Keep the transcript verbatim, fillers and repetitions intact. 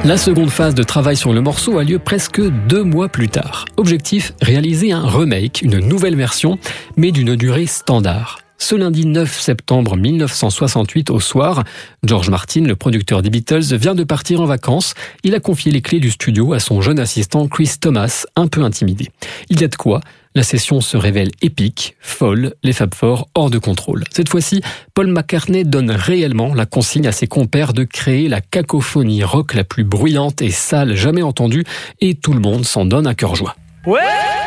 La seconde phase de travail sur le morceau a lieu presque deux mois plus tard. Objectif, réaliser un remake, une nouvelle version, mais d'une durée standard. Ce lundi neuf septembre mille neuf cent soixante-huit au soir, George Martin, le producteur des Beatles, vient de partir en vacances. Il a confié les clés du studio à son jeune assistant Chris Thomas, un peu intimidé. Il y a de quoi. La session se révèle épique, folle, les Fab Four hors de contrôle. Cette fois-ci, Paul McCartney donne réellement la consigne à ses compères de créer la cacophonie rock la plus bruyante et sale jamais entendue, et tout le monde s'en donne à cœur joie. Ouais!